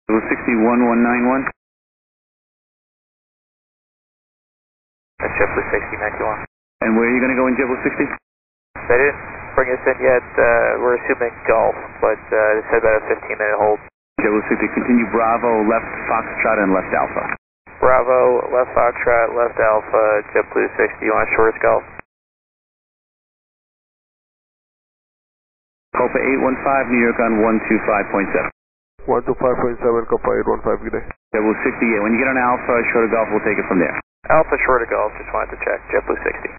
61-191. That's JetBlue 6091. And where are you going to go in JetBlue 60? They didn't bring us in yet. We're assuming Gulf, but they said about a 15-minute hold. JetBlue 60, continue Bravo, left Foxtrot, and left Alpha. Bravo, left Foxtrot, left Alpha, JetBlue 60. You want shortest Gulf? Copa 815, New York on 125.7. 125.7, Copa 815, good day. JetBlue 60, yeah, when you get on Alpha, short of Gulf, we'll take it from there. Alpha, short of Gulf, just wanted to check. JetBlue 60.